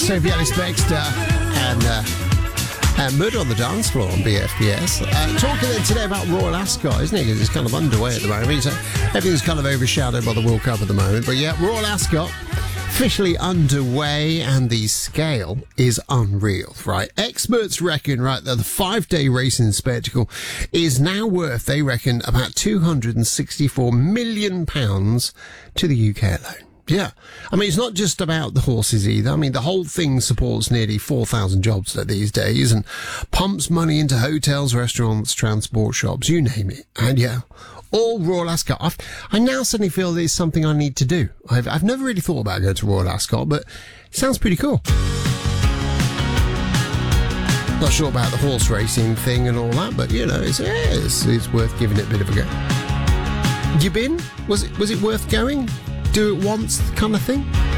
Sophie Ellis-Bextor and Murder on the Dance Floor on BFBS. Talking then today about Royal Ascot, isn't it? Because it's kind of underway at the moment. So everything's kind of overshadowed by the World Cup at the moment. But yeah, Royal Ascot officially underway, and the scale is unreal, right? Experts reckon, right, that the 5-day racing spectacle is now worth, they reckon, about £264 million to the UK alone. Yeah. I mean, it's not just about the horses either. I mean, the whole thing supports nearly 4,000 jobs these days and pumps money into hotels, restaurants, transport shops, you name it. And yeah, all Royal Ascot. I now suddenly feel there's something I need to do. I've never really thought about going to Royal Ascot, but it sounds pretty cool. Not sure about the horse racing thing and all that, but you know, it's worth giving it a bit of a go. You been? Was it worth going? Do it once kind of thing?